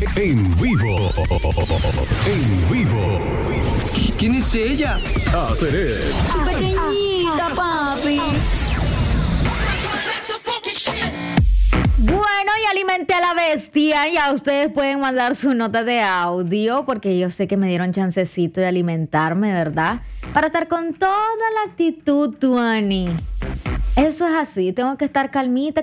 En vivo. En vivo. ¿Quién es ella? Seré. Tu pequeñita, papi. Bueno, y alimenté a la bestia. Ya ustedes pueden mandar su nota de audio, porque yo sé que me dieron chancecito de alimentarme, ¿verdad? Para estar con toda la actitud, Tuani. Eso es así, tengo que estar calmita.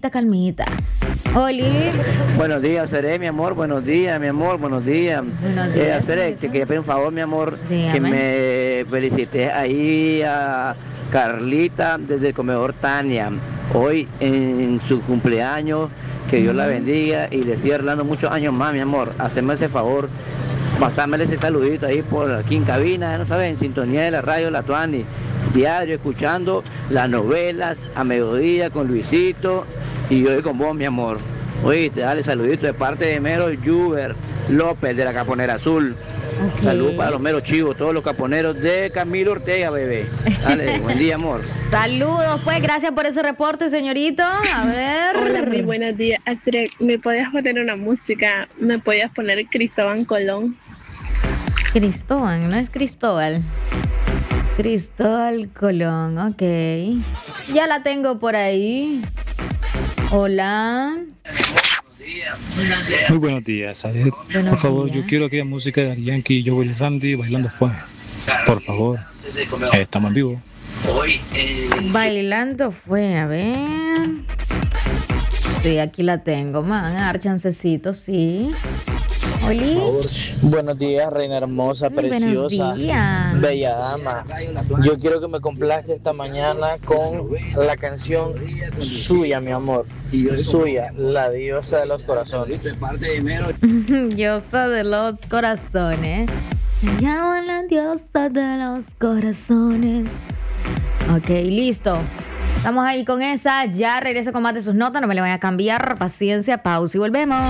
Oli. Buenos días, Seré, mi amor. Buenos días, mi amor. Buenos días. Buenos días. Seré, te quería pedir un favor, mi amor. Dígame. Que me felicites ahí a Carlita desde el comedor Tania. Hoy en su cumpleaños. Que Dios la bendiga y le siga dando muchos años más, mi amor. Haceme ese favor. Pasármele ese saludito ahí por aquí en cabina, no sabes, en sintonía de la radio La Tuani. Diario escuchando las novelas a mediodía con Luisito y hoy con vos, mi amor. Oíste, dale saludito de parte de Mero Juber López de la Caponera Azul. Okay. Salud para los meros chivos, todos los caponeros de Camilo Ortega, bebé. Dale, buen día, amor. Saludos, pues, gracias por ese reporte, señorito. A ver. Hola, muy buenos días. Astrid, ¿me podías poner una música? ¿Me podías poner Cristóbal Colón? Cristóbal, no es Cristóbal. Cristóbal Colón, ok. Ya la tengo por ahí. Hola. Muy buenos días, Aret. Por favor, yo quiero aquella música de Daddy Yankee y Joel Randy, Bailando Fue. Por favor, estamos en vivo. Bailando fue, a ver. Sí, aquí la tengo. Me van a dar chancecito, sí. Oli. Buenos días, reina hermosa, preciosa, Buenos días. bella dama. Yo quiero que me complazca esta mañana con la canción suya, mi amor. Suya, la diosa de los corazones. Diosa de los corazones. Me llamo la diosa de los corazones. Ok, listo. Estamos ahí con esa. Ya regreso con más de sus notas. No me le vayan a cambiar. Paciencia, pausa y volvemos.